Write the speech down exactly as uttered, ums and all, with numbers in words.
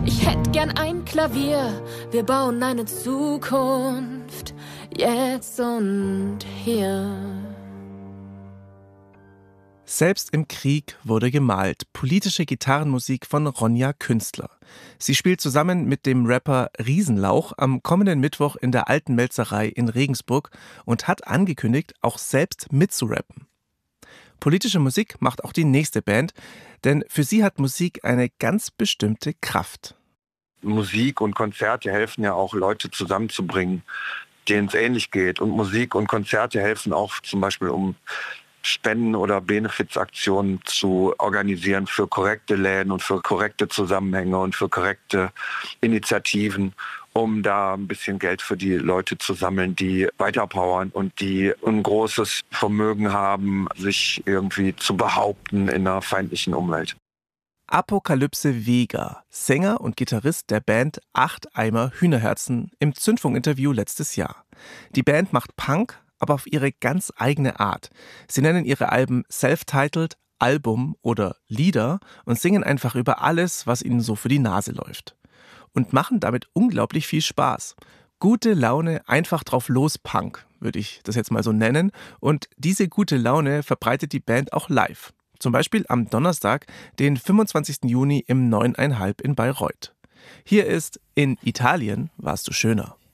Ich hätt gern ein Klavier, wir bauen eine Zukunft, jetzt und hier. Selbst im Krieg wurde gemalt. Politische Gitarrenmusik von Ronja Künstler. Sie spielt zusammen mit dem Rapper Riesenlauch am kommenden Mittwoch in der Alten Melzerei in Regensburg und hat angekündigt, auch selbst mitzurappen. Politische Musik macht auch die nächste Band, denn für sie hat Musik eine ganz bestimmte Kraft. Musik und Konzerte helfen ja auch, Leute zusammenzubringen, denen es ähnlich geht. Und Musik und Konzerte helfen auch zum Beispiel, um Spenden- oder Benefizaktionen zu organisieren für korrekte Läden und für korrekte Zusammenhänge und für korrekte Initiativen, um da ein bisschen Geld für die Leute zu sammeln, die weiterpowern und die ein großes Vermögen haben, sich irgendwie zu behaupten in einer feindlichen Umwelt. Apokalypse Vega, Sänger und Gitarrist der Band Acht Eimer Hühnerherzen, im Zündfunk-Interview letztes Jahr. Die Band macht Punk, aber auf ihre ganz eigene Art. Sie nennen ihre Alben Self-Titled, Album oder Lieder und singen einfach über alles, was ihnen so für die Nase läuft. Und machen damit unglaublich viel Spaß. Gute Laune, einfach drauf los Punk, würde ich das jetzt mal so nennen. Und diese gute Laune verbreitet die Band auch live. Zum Beispiel am Donnerstag, den fünfundzwanzigsten Juni im neuneinhalb in Bayreuth. Hier ist In Italien warst du schöner.